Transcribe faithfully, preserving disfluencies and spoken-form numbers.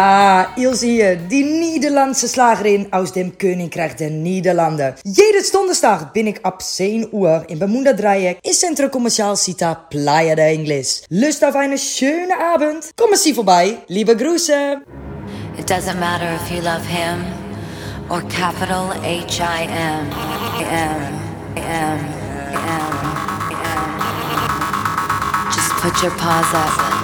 Ah, Ilse hier, die Nederlandse Slagerin aus dem Königreich der Niederlanden. Jedes Donderstag bin ik ab zehn Uhr in Bermuda Dreieck in Centro Comercial Cita Playa de Ingles. Lust auf eine schöne Abend? Kommen Sie vorbei. Liebe Grüße. It doesn't matter if you love him or capital H I M. M. M. M. M. Just put your paws up.